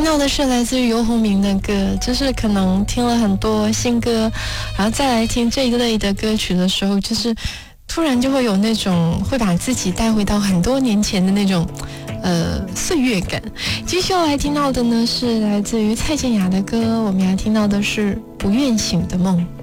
听到的是来自于游鸿明的歌，就是可能听了很多新歌，然后再来听这一类的歌曲的时候，就是突然就会有那种会把自己带回到很多年前的那种岁月感。继续要来听到的呢是来自于蔡健雅的歌，我们要听到的是不愿醒的梦。